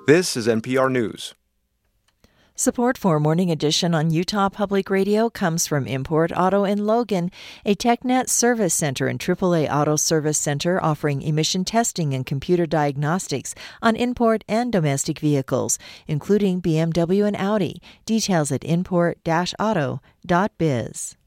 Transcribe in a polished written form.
This is NPR News. Support for Morning Edition on Utah Public Radio comes from Import Auto in Logan, a TechNet service center and AAA Auto Service Center offering emission testing and computer diagnostics on import and domestic vehicles, including BMW and Audi. Details at import-auto.biz.